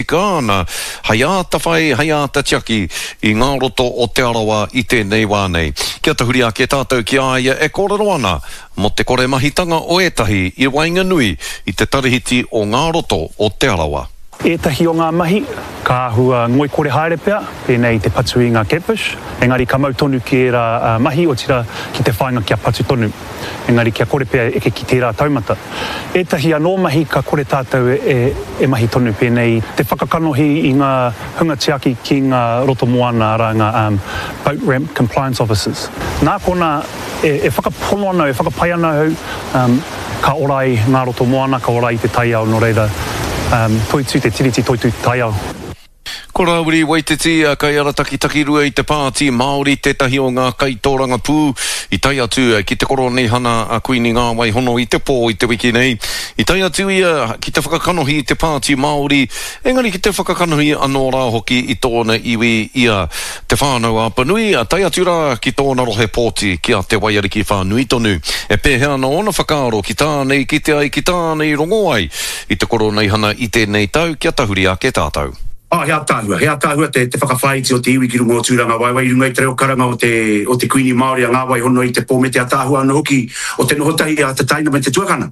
kāna, haiata whai, haiata tiaki, I ngā roto o te arawa I tēnei wānei. Kia te huri ake tātou ki aia e kōrero ana, mo te kore mahitanga o etahi I Wainganui, I te tarihiti o ngā roto o te arawa. Etahi o ngā mahi, ka hua ngoi kore haere pea, pēnei te patu I ngā catfish, engari ka mau tonu ki era mahi o tira ki te whainga kia patu tonu. Engari kia kore pea eke ki tērā taumata. Etahi anō mahi ka kore tātou e mahi tonu pēnei, te whakakanohi I ngā hunga tiaki ki ngā roto moana ara ngā boat ramp compliance officers. Nā kona e whakapono ana, e whakapai ana hau, ka orai ngā roto moana, ka orai te taiao no reira, toitu te tiriti toitu taiao. Ko Rauri Waititi a kai arataki takirua I te pāti Māori tētahi o ngā kaitōranga pū I tai atu ki te koro nei hana a kuini ngā waihono I te pō I te wiki nei. I tai atu ia ki te whakakanohi I te pāti Māori, engari ki te whakakanohi anō rā hoki I tōna iwi ia te whānau a Panui, a tai atu rā ki tōna rohe pōti ki a te waiariki whānui tonu. E pēhea na ona whakaaro ki tānei ki te ai ki tānei rongo ai I te koro nei hana I tēnei tau kia tahuri ake tātou. Hea tāhua te whakawhaiti o te iwi ki rungo o tūranga waiwai runga I te reo karanga o te kuini Māori a ngā waihono I te pō me te atāhua ana hoki o te nohotahi a te taina me te tuakana.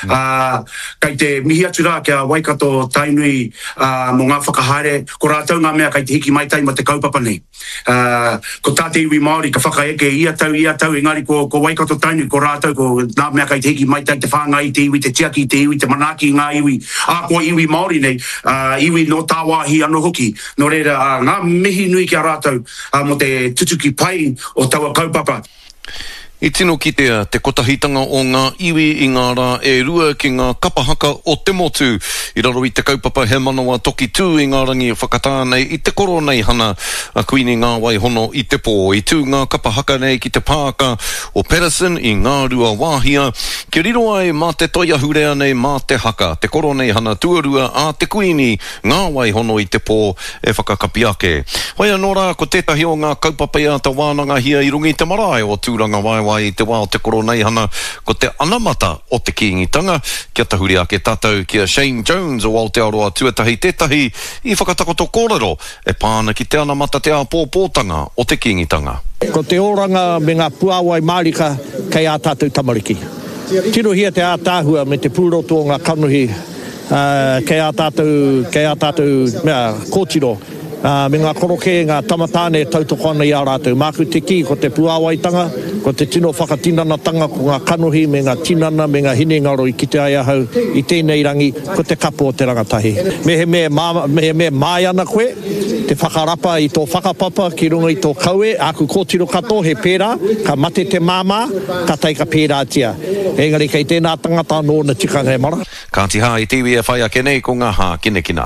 Kai te mihi atu rā kia Waikato tainui mo ngā whakahaere, ko rātau ngā mea kai te hiki mai tai ma te kaupapa nei. Ko tā te iwi Māori ka whakaeke ia tau, engari ko Waikato tainui ko rātau ko ngā mea kai te hiki mai tai te whānga I te iwi, te tiaki I te iwi, te manaki ngā iwi, ko iwi Māori nei, iwi no tāwāhi no hoki, no reira ngā mihi nui ki a rātau mo te tutuki pai o taua kaupapa. I tino ki te kotahitanga o ngā iwi I ngā rā e rua ki ngā kapahaka o te motu. I raro I te kaupapa he manawa toki tū I ngā rangi whakatānei I te koro nei hana a kuini ngā waihono I te pō. I tū ngā kapahaka nei ki te pāka o Patterson I ngā rua wāhia. Ki riro ai mā te toia hurea nei mā te haka. Te koro nei hana tuarua a te kuini ngā waihono I te pō e whakakapi ake. Hoi anō rā ko tētahi o ngā kaupapa ia ta wānanga hia I rungi te marae o tūranga waiwai I te wā o te koro nei hana ko te anamata o te kiingitanga. Kia tahuri ake tātou kia Shane Jones o Aotearoa tuatahi tētahi I whakatakoto kōrero e pāna ki te anamata te āpōpōtanga o te kiingitanga. Ko te oranga me ngā puawai Mārika kei a tātou tamariki. Tino hia te ātāhua me te pūroto o ngā kanuhi kei a tātou mea kōtiro. Me ngā koroke, ngā tamatāne tautoko ana I a rātou. Māku te ki, ko te puawaitanga, ko te tino whakatinanatanga, ko ngā kanuhi, me ngā tinana, me ngā hinengaro I ki te ai ahau, I tēnei rangi, ko te kapo o te rangatahi. Me he me mai ana koe, te whakarapa I tō whakapapa, ki runga I tō kaue, aku kōtiro kato, he pērā, ka mate te māmā, ka tai ka pērā tia. Engari kei tēnā tangata nō na tikanga he mara. Kāti hā I tiwi e whai ake nei ko ngā hā kinekina.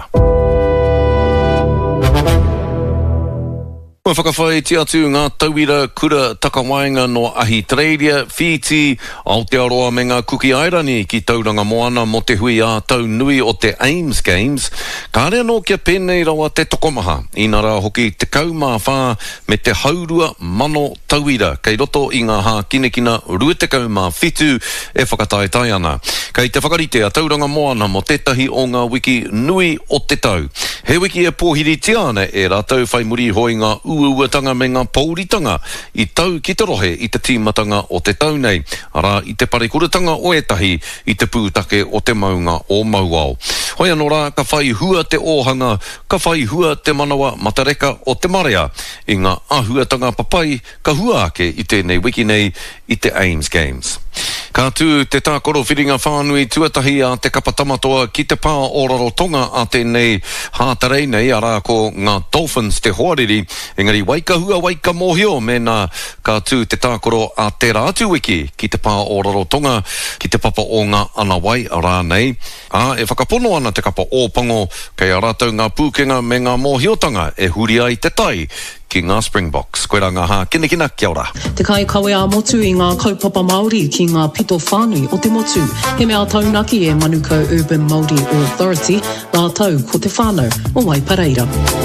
Mo whakawhai ti atu ngā tauira kura takawainga no Ahitereiria, Fiji, Aotearoa me ngā kuki airani ki tauranga moana mo te hui a tau nui o te Ames Games. Ka rea no kia pēnei rawa te tokomaha, ina rā hoki te kaumā whā me te haurua mano tauira, kei roto I ngā hā kinekina rua te kaumā whitu e whakataetai ana. Kei te whakarite a tauranga moana mo tētahi o ngā wiki nui o te tau. He wiki e pōhiri tiana e rātau whai muri hoi ngā uatanga me ngā pauritanga I tau ki te rohe I te tīmatanga o te tau nei, ara I te parekuratanga o etahi I te pūtake o te maunga o mauao. Hoi anō rā, ka whai hua te ohanga, ka whai hua te manawa matareka o te marea, I ngā ahuatanga papai, ka hua ake I tēnei wiki nei I te Ames Games. Ka tū te tākoro whiringa whānui tuatahi a te kapatamatoa ki te pā o Rarotonga a tēnei hātarei nei ara ko ngā Dolphins te hoariri, engari waikahua waika mōhio mena ka tū te tākoro a te rātu wiki ki te pā o Rarotonga ki te papa o ngā anawai rā nei. E whakapono ana te kapa ōpango kei a rātau ngā pūkenga me ngā mōhiotanga e huri ai te tai ki ngā Springboks. Koe rā ngā hā kinekina, kia ora. Te kai kawe a motu I ngā kaupapa Māori ki ngā pito whānui o te motu. He mea taunaki e Manukau Urban Māori Authority, ngā tau ko te whānau o Waipareira.